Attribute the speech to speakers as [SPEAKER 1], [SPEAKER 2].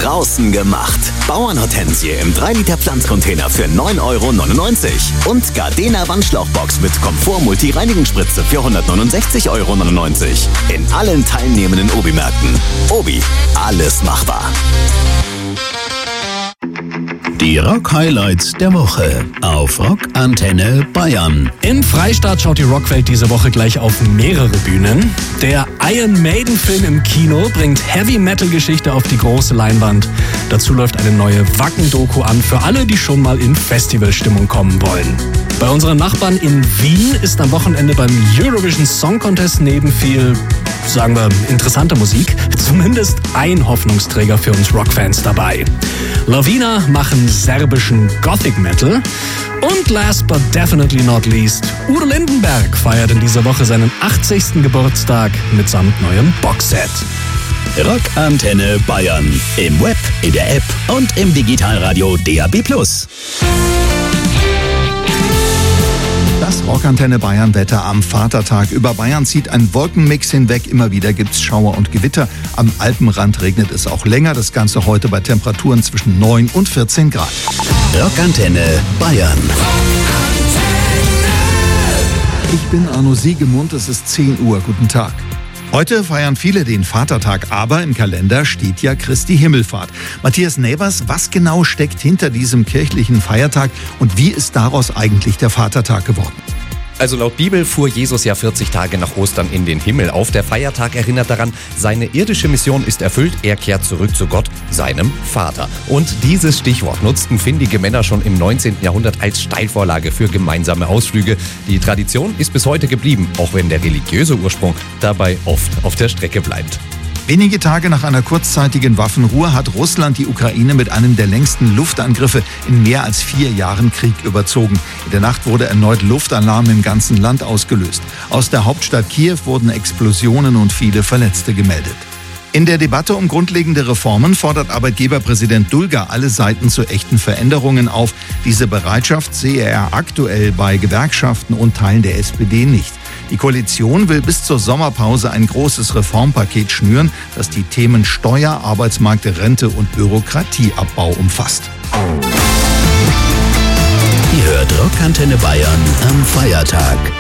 [SPEAKER 1] draußen gemacht. Bauernhortensie im 3-Liter Pflanzcontainer für 9,99 € und Gardena Wandschlauchbox mit Komfort-Multi-Reinigungsspritze für 169,99 € in allen teilnehmenden Obi-Märkten. Obi, alles machbar.
[SPEAKER 2] Die Rock-Highlights der Woche auf Rock Antenne Bayern.
[SPEAKER 3] In Freistadt schaut die Rockwelt diese Woche gleich auf mehrere Bühnen. Der Iron Maiden-Film im Kino bringt Heavy-Metal-Geschichte auf die große Leinwand. Dazu läuft eine neue Wacken-Doku an für alle, die schon mal in Festivalstimmung kommen wollen. Bei unseren Nachbarn in Wien ist am Wochenende beim Eurovision Song Contest neben viel, sagen wir, interessanter Musik zumindest ein Hoffnungsträger für uns Rockfans dabei. Lavina machen serbischen Gothic Metal und last but definitely not least, Udo Lindenberg feiert in dieser Woche seinen 80. Geburtstag mitsamt neuem Boxset.
[SPEAKER 2] Rock Antenne Bayern im Web, in der App und im Digitalradio DAB+.
[SPEAKER 4] Das Rockantenne Bayern Wetter am Vatertag. Über Bayern zieht ein Wolkenmix hinweg. Immer wieder gibt's Schauer und Gewitter. Am Alpenrand regnet es auch länger. Das Ganze heute bei Temperaturen zwischen 9 und 14 Grad.
[SPEAKER 2] Rockantenne Bayern.
[SPEAKER 4] Ich bin Arno Siegemund. Es ist 10 Uhr. Guten Tag. Heute feiern viele den Vatertag, aber im Kalender steht ja Christi Himmelfahrt. Matthias Neighbors, was genau steckt hinter diesem kirchlichen Feiertag und wie ist daraus eigentlich der Vatertag geworden?
[SPEAKER 5] Also laut Bibel fuhr Jesus ja 40 Tage nach Ostern in den Himmel auf. Der Feiertag erinnert daran, seine irdische Mission ist erfüllt, er kehrt zurück zu Gott, seinem Vater. Und dieses Stichwort nutzten findige Männer schon im 19. Jahrhundert als Steilvorlage für gemeinsame Ausflüge. Die Tradition ist bis heute geblieben, auch wenn der religiöse Ursprung dabei oft auf der Strecke bleibt.
[SPEAKER 4] Wenige Tage nach einer kurzzeitigen Waffenruhe hat Russland die Ukraine mit einem der längsten Luftangriffe in mehr als 4 Jahren Krieg überzogen. In der Nacht wurde erneut Luftalarm im ganzen Land ausgelöst. Aus der Hauptstadt Kiew wurden Explosionen und viele Verletzte gemeldet. In der Debatte um grundlegende Reformen fordert Arbeitgeberpräsident Dulger alle Seiten zu echten Veränderungen auf. Diese Bereitschaft sehe er aktuell bei Gewerkschaften und Teilen der SPD nicht. Die Koalition will bis zur Sommerpause ein großes Reformpaket schnüren, das die Themen Steuer, Arbeitsmarkt, Rente und Bürokratieabbau umfasst.
[SPEAKER 2] Ihr hört Rockantenne Bayern am Feiertag.